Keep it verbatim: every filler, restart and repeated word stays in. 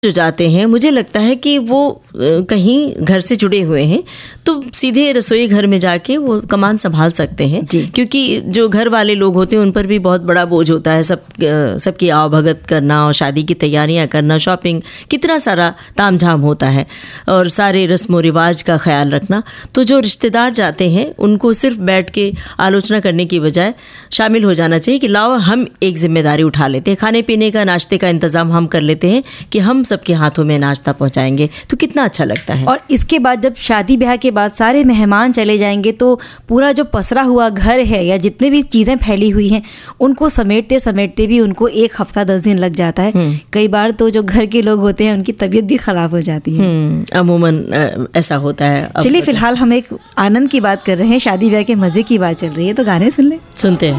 जो जाते हैं, मुझे लगता है कि वो कहीं घर से जुड़े हुए हैं तो सीधे रसोई घर में जाके वो कमान संभाल सकते हैं, क्योंकि जो घर वाले लोग होते हैं उन पर भी बहुत बड़ा बोझ होता है, सब सबकी आवभगत करना और शादी की तैयारियां करना, शॉपिंग, कितना सारा तामझाम होता है और सारे रस्म व रिवाज का ख्याल रखना। तो जो रिश्तेदार जाते हैं उनको सिर्फ बैठ के आलोचना करने की बजाय शामिल हो जाना चाहिए कि लाओ हम एक जिम्मेदारी उठा लेते हैं, खाने पीने का, नाश्ते का इंतजाम हम कर लेते हैं कि हम सबके हाथों में नाश्ता पहुंचाएंगे, तो कितना अच्छा लगता है। और इसके बाद जब शादी ब्याह के बाद सारे मेहमान चले जाएंगे तो पूरा जो पसरा हुआ घर है या जितने भी चीज़ें फैली हुई हैं उनको समेटते समेटते भी उनको एक हफ्ता दस दिन लग जाता है। कई बार तो जो घर के लोग होते हैं उनकी तबीयत भी खराब हो जाती है। अमूमन ऐसा होता है। चलिए फिलहाल हम एक आनंद की बात कर रहे हैं, शादी ब्याह के मज़े की बात चल रही है, तो गाने सुन ले। सुनते हैं।